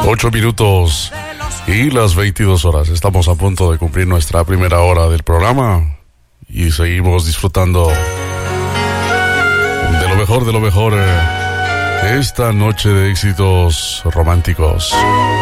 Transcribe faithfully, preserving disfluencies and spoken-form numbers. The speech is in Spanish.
Ocho minutos y las veintidós horas. Estamos a punto de cumplir nuestra primera hora del programa y seguimos disfrutando de lo mejor de lo mejor eh, esta noche de éxitos románticos.